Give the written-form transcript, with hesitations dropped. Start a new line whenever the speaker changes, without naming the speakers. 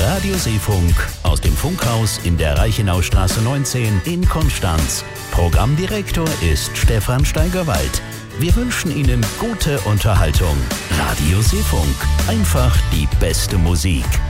Radioseefunk aus dem Funkhaus in der Reichenaustraße 19 in Konstanz. Programmdirektor ist Stefan Steigerwald. Wir wünschen Ihnen gute Unterhaltung. Radioseefunk, einfach die beste Musik.